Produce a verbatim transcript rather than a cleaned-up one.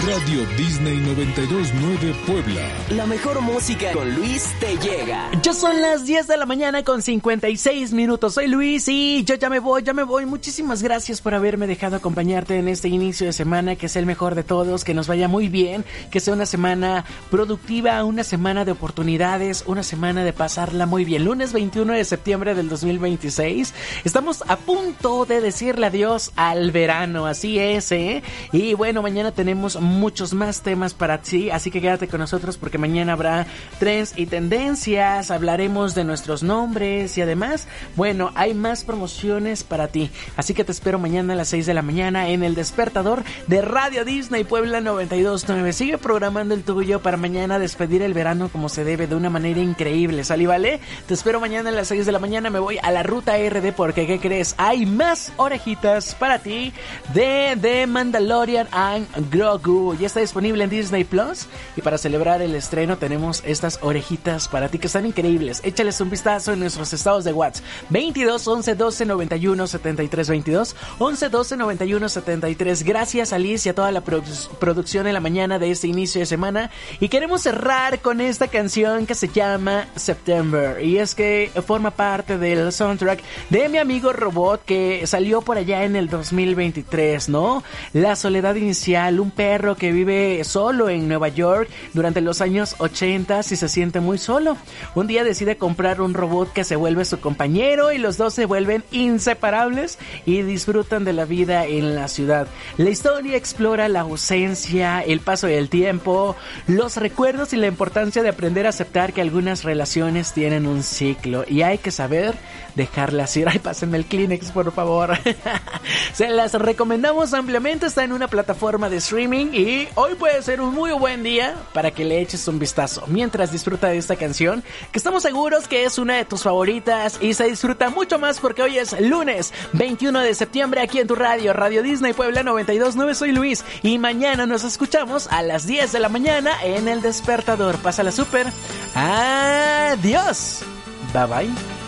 Radio Disney noventa y dos punto nueve Puebla. La mejor música con Luis te llega. Ya son las diez de la mañana con cincuenta y seis minutos. Soy Luis y yo ya me voy, ya me voy. Muchísimas gracias por haberme dejado acompañarte en este inicio de semana, que sea el mejor de todos, que nos vaya muy bien, que sea una semana productiva, una semana de oportunidades, una semana de pasarla muy bien. Lunes veintiuno de septiembre del dos mil veintiséis. Estamos a punto de decirle adiós al verano, así es, ¿eh? Y bueno, mañana tenemos muchos más temas para ti, así que quédate con nosotros porque mañana habrá trends y tendencias, hablaremos de nuestros nombres y además, bueno, hay más promociones para ti, así que te espero mañana a las seis de la mañana en el despertador de Radio Disney Puebla noventa y dos punto nueve. Sigue programando el tuyo para mañana despedir el verano como se debe, de una manera increíble, ¿sale? ¿Vale? Te espero mañana a las seis de la mañana, me voy a la ruta R D porque, ¿qué crees? Hay más orejitas para ti de The Mandalorian and Grogu. Ya está disponible en Disney Plus y para celebrar el estreno tenemos estas orejitas para ti que están increíbles. Échales un vistazo en nuestros estados de WhatsApp veintidós, once, doce, noventa y uno, setenta y tres, veintidós, once, doce, noventa y uno, setenta y tres. Gracias a Liz y a toda la produ- producción en la mañana de este inicio de semana, y queremos cerrar con esta canción que se llama September, y es que forma parte del soundtrack de Mi Amigo Robot, que salió por allá en el dos mil veintitrés, ¿no? La soledad inicial, un perro que vive solo en Nueva York durante los años ochenta y se siente muy solo. Un día decide comprar un robot que se vuelve su compañero y los dos se vuelven inseparables y disfrutan de la vida en la ciudad. La historia explora la ausencia, el paso del tiempo, los recuerdos y la importancia de aprender a aceptar que algunas relaciones tienen un ciclo y hay que saber dejarlas ir. Ay, pásenme el Kleenex, por favor. Se las recomendamos ampliamente, está en una plataforma de streaming y hoy puede ser un muy buen día para que le eches un vistazo mientras disfruta de esta canción, que estamos seguros que es una de tus favoritas y se disfruta mucho más porque hoy es lunes veintiuno de septiembre aquí en tu radio, Radio Disney Puebla noventa y dos punto nueve. Soy Luis y mañana nos escuchamos a las diez de la mañana en El Despertador. Pásala súper. Adiós. Bye bye.